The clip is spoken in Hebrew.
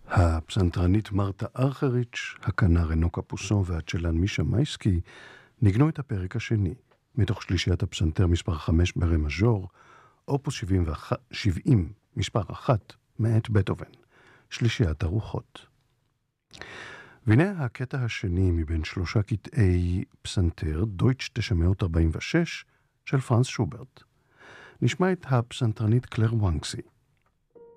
הפסנתרנית מרתה ארכריץ', הכנר רנו קפוסון והצ'לן מישה מייסקי ניגנו את הפרק השני, מתוך שלישיית הפסנתר מספר 5 ברה מז'ור, אופוס 70 מספר 1 מאת בטהובן, שלישיית הרוחות. והנה הקטע השני מבין 3 קטעי פסנתר, דויטש 946 של פרנץ שוברט. נשמע את הפסנתרנית קלר וונקסי.